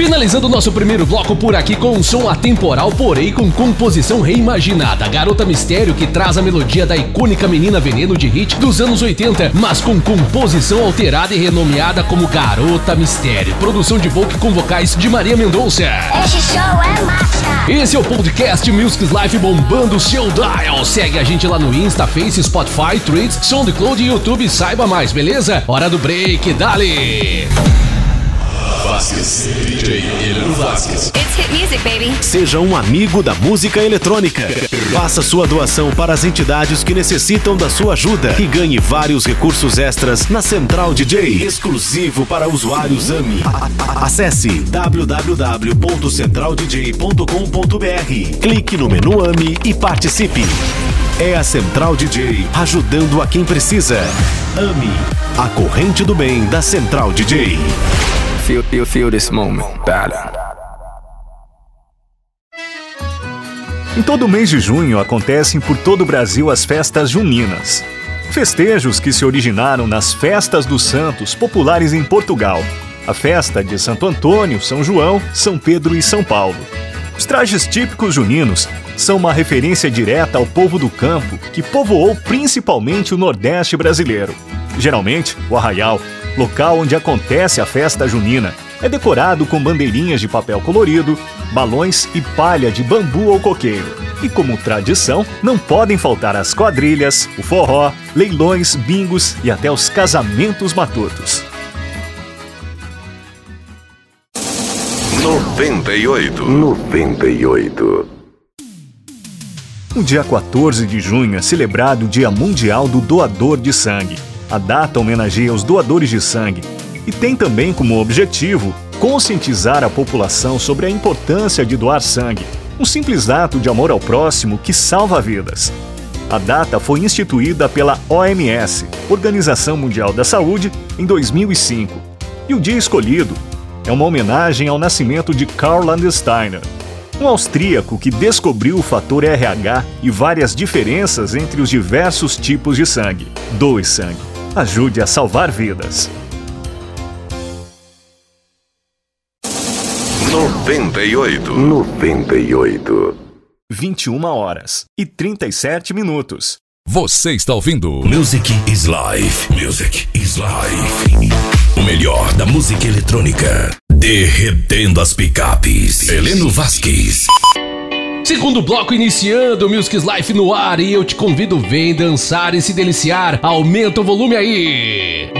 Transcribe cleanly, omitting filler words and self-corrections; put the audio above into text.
Finalizando nosso primeiro bloco por aqui com um som atemporal, porém com composição reimaginada. Garota Mistério, que traz a melodia da icônica Menina Veneno de hit dos anos 80, mas com composição alterada e renomeada como Garota Mistério. Produção de Volk com vocais de Maria Mendonça. Esse show é massa! Esse é o podcast Music Life bombando o seu dial. Segue a gente lá no Insta, Face, Spotify, Threads, SoundCloud e YouTube. Saiba mais, beleza? Hora do break, dale! Vasquez, DJ Heleno Vasquez. It's hit music, baby. Seja um amigo da música eletrônica. Faça sua doação para as entidades que necessitam da sua ajuda e ganhe vários recursos extras na Central DJ, exclusivo para usuários AMI. Acesse www.centraldj.com.br. Clique no menu AMI e participe. É a Central DJ ajudando a quem precisa. AMI, a corrente do bem da Central DJ. Feel this moment, battle. Em todo mês de junho acontecem por todo o Brasil as festas juninas. Festejos que se originaram nas festas dos santos populares em Portugal. A festa de Santo Antônio, São João, São Pedro e São Paulo. Os trajes típicos juninos são uma referência direta ao povo do campo que povoou principalmente o Nordeste brasileiro. Geralmente, o arraial, local onde acontece a festa junina, é decorado com bandeirinhas de papel colorido, balões e palha de bambu ou coqueiro. E como tradição, não podem faltar as quadrilhas, o forró, leilões, bingos e até os casamentos matutos. 98. No dia 14 de junho é celebrado o Dia Mundial do Doador de Sangue. A data homenageia os doadores de sangue e tem também como objetivo conscientizar a população sobre a importância de doar sangue, um simples ato de amor ao próximo que salva vidas. A data foi instituída pela OMS, Organização Mundial da Saúde, em 2005. E o dia escolhido é uma homenagem ao nascimento de Karl Landsteiner, um austríaco que descobriu o fator RH e várias diferenças entre os diversos tipos de sangue. Doe sangue. Ajude a salvar vidas. 98. 21 horas e 37 minutos. Você está ouvindo Music is Life. Music is Life. O melhor da música eletrônica. Derretendo as picapes. Heleno Vasquez. Segundo bloco iniciando, Music Life no ar, e eu te convido, vem dançar e se deliciar. Aumenta o volume aí.